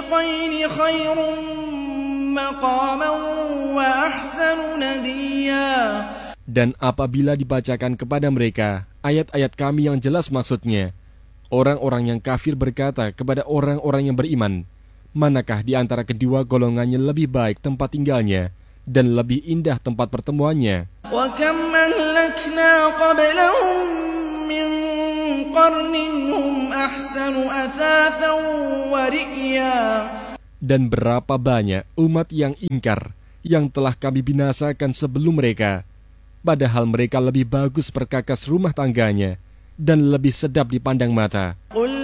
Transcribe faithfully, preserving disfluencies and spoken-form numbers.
الْفَرِيقَيْنِ خَيْرٌ مَّقَامًا وَأَحْسَنُ نَدِيًّا. Dan apabila dibacakan kepada mereka ayat-ayat kami yang jelas maksudnya, orang-orang yang kafir berkata kepada orang-orang yang beriman, manakah di antara kedua golongannya lebih baik tempat tinggalnya dan lebih indah tempat pertemuannya? وَكَمْ أَهْلَكْنَا قَبْلَهُم مِّن قَرْنٍ هُمْ أَحْسَنُ أَثَاثًا وَرِئْيًا. Dan berapa banyak umat yang ingkar yang telah kami binasakan sebelum mereka, padahal mereka lebih bagus perkakas rumah tangganya dan lebih sedap dipandang mata. قُلْ